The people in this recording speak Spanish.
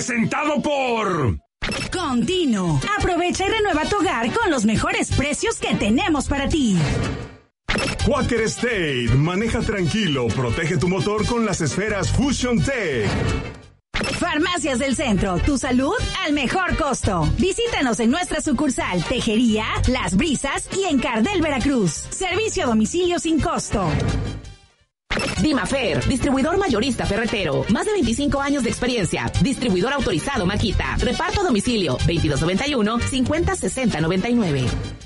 presentado por... Continuo. Aprovecha y renueva tu hogar con los mejores precios que tenemos para ti. Quaker State. Maneja tranquilo. Protege tu motor con las esferas Fusion Tech. Farmacias del Centro, tu salud al mejor costo. Visítanos en nuestra sucursal Tejería, Las Brisas y en Cardel, Veracruz. Servicio a domicilio sin costo. Dimafer, distribuidor mayorista ferretero. Más de 25 años de experiencia. Distribuidor autorizado Makita. Reparto a domicilio 2291-506099.